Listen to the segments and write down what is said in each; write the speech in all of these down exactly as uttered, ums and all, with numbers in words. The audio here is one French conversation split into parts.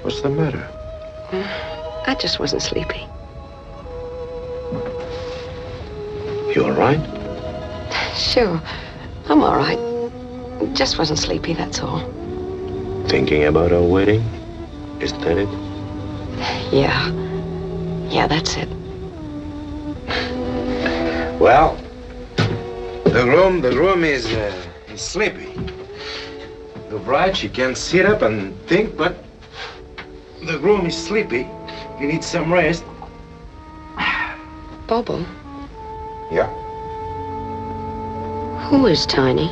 What's the matter? I just wasn't sleepy. You all right? Sure, I'm all right. Just wasn't sleepy, that's all. Thinking about our wedding? Is that it? Yeah. Yeah, that's it. Well, the groom, the groom is, uh, is sleepy. The bride, she can sit up and think, but the groom is sleepy. He needs some rest. Bobo, Yeah. who is Tiny?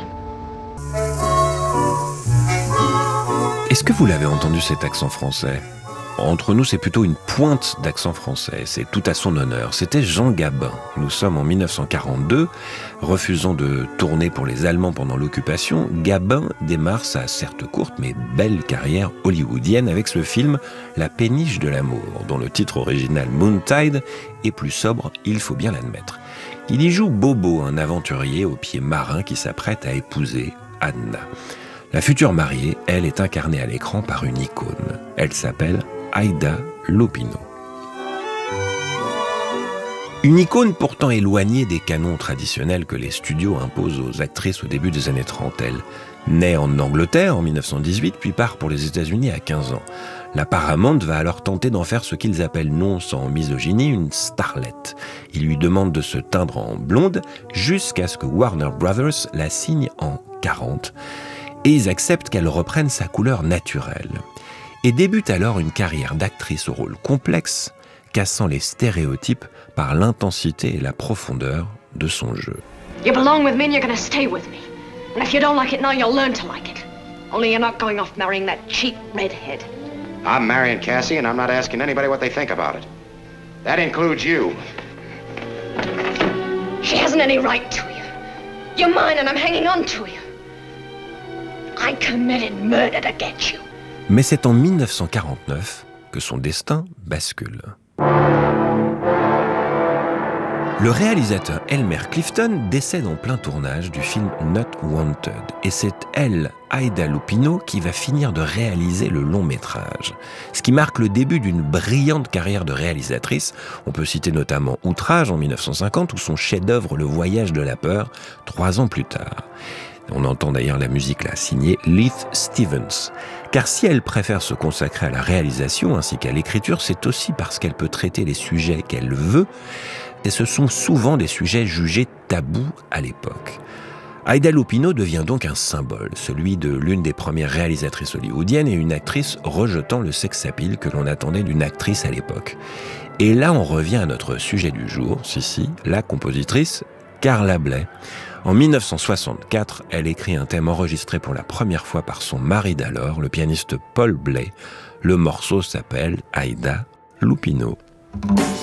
Est-ce que vous l'avez entendu cet accent français ? Entre nous, c'est plutôt une pointe d'accent français, c'est tout à son honneur. C'était Jean Gabin. Nous sommes en dix-neuf cent quarante-deux, refusant de tourner pour les Allemands pendant l'occupation, Gabin démarre sa certes courte mais belle carrière hollywoodienne avec ce film La péniche de l'amour, dont le titre original Moontide est plus sobre, il faut bien l'admettre. Il y joue Bobo, un aventurier aux pieds marins qui s'apprête à épouser Anna. La future mariée, elle, est incarnée à l'écran par une icône. Elle s'appelle Ida Lupino. Une icône pourtant éloignée des canons traditionnels que les studios imposent aux actrices au début des années trente. Elle naît en Angleterre en dix-neuf cent dix-huit, puis part pour les États-Unis à quinze ans. La Paramount va alors tenter d'en faire ce qu'ils appellent, non sans misogynie, une starlette. Ils lui demandent de se teindre en blonde jusqu'à ce que Warner Brothers la signe en quarante. Et ils acceptent qu'elle reprenne sa couleur naturelle. Et débute alors une carrière d'actrice au rôle complexe, cassant les stéréotypes par l'intensité et la profondeur de son jeu. You belong with me and you're gonna stay with me. And if you don't like it now, you'll learn to like it. Only you're not going off marrying that cheap redhead. I'm marrying Cassie and I'm not asking anybody what they think about it. That includes you. She hasn't any right to you. You're mine and I'm hanging on to you. I committed murder to get you. Mais c'est en dix-neuf cent quarante-neuf que son destin bascule. Le réalisateur Elmer Clifton décède en plein tournage du film Not Wanted. Et c'est elle, Ida Lupino, qui va finir de réaliser le long métrage. Ce qui marque le début d'une brillante carrière de réalisatrice. On peut citer notamment Outrage en dix-neuf cent cinquante ou son chef-d'œuvre Le Voyage de la peur, trois ans plus tard. On entend d'ailleurs la musique là, signée Leith Stevens. Car si elle préfère se consacrer à la réalisation ainsi qu'à l'écriture, c'est aussi parce qu'elle peut traiter les sujets qu'elle veut, et ce sont souvent des sujets jugés tabous à l'époque. Ida Lupino devient donc un symbole, celui de l'une des premières réalisatrices hollywoodiennes et une actrice rejetant le sex-appeal que l'on attendait d'une actrice à l'époque. Et là, on revient à notre sujet du jour, si, si, la compositrice Carla Bley. En dix-neuf cent soixante-quatre, elle écrit un thème enregistré pour la première fois par son mari d'alors, le pianiste Paul Bley. Le morceau s'appelle Ida Lupino.